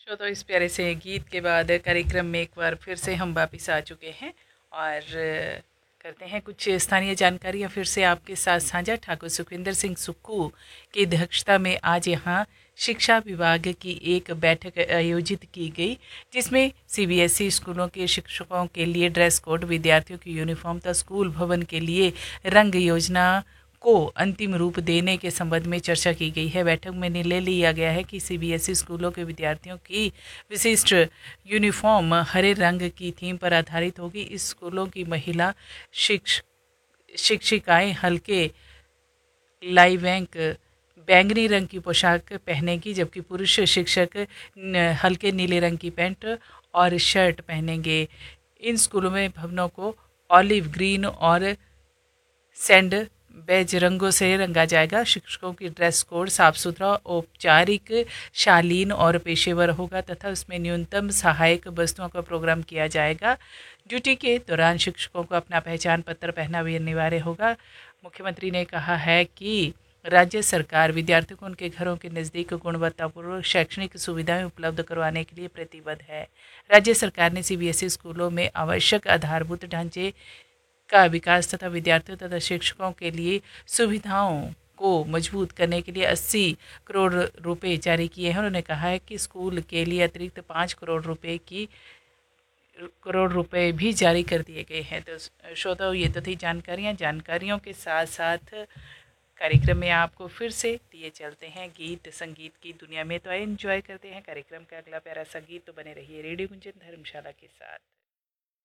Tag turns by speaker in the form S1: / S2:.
S1: तो इस प्यारे से गीत के बाद कार्यक्रम में एक बार फिर से हम वापिस आ चुके हैं और करते हैं कुछ स्थानीय जानकारियां फिर से आपके साथ साझा। ठाकुर सुखविंदर सिंह सुक्खू की अध्यक्षता में आज यहां शिक्षा विभाग की एक बैठक आयोजित की गई, जिसमें सीबीएसई स्कूलों के शिक्षकों के लिए ड्रेस कोड, विद्यार्थियों की यूनिफॉर्म तथा स्कूल भवन के लिए रंग योजना को अंतिम रूप देने के संबंध में चर्चा की गई है। बैठक में निर्णय लिया गया है कि सीबीएसई स्कूलों के विद्यार्थियों की विशिष्ट यूनिफॉर्म हरे रंग की थीम पर आधारित होगी। इस स्कूलों की महिला शिक्षिकाएं हल्के लाइवैंक बैंगनी रंग की पोशाक पहनेगी, जबकि पुरुष शिक्षक हल्के नीले रंग की पैंट और शर्ट पहनेंगे। इन स्कूलों में भवनों को ऑलिव ग्रीन और सैंड बेज रंगों से रंगा जाएगा। शिक्षकों की ड्रेस कोड साफ सुथरा, औपचारिक, शालीन और पेशेवर होगा तथा उसमें न्यूनतम सहायक वस्तुओं का प्रोग्राम किया जाएगा। ड्यूटी के दौरान शिक्षकों को अपना पहचान पत्र पहनना भी अनिवार्य होगा। मुख्यमंत्री ने कहा है कि राज्य सरकार विद्यार्थियों को उनके घरों के नज़दीक गुणवत्तापूर्ण शैक्षणिक सुविधाएं उपलब्ध करवाने के लिए प्रतिबद्ध है। राज्य सरकार ने सीबीएसई स्कूलों में आवश्यक आधारभूत ढांचे का विकास तथा विद्यार्थियों तथा शिक्षकों के लिए सुविधाओं को मजबूत करने के लिए 80 करोड़ रुपए जारी किए हैं। उन्होंने कहा है कि स्कूल के लिए अतिरिक्त 5 करोड़ रुपए भी जारी कर दिए गए हैं। तो श्रोताओं, ये तो थी जानकारियों के साथ साथ कार्यक्रम में आपको फिर से दिए चलते हैं गीत संगीत की दुनिया में। तो एंजॉय करते हैं कार्यक्रम का अगला प्यारा सा गीत। तो बने रहिए रेडियो गुंजन धर्मशाला के साथ।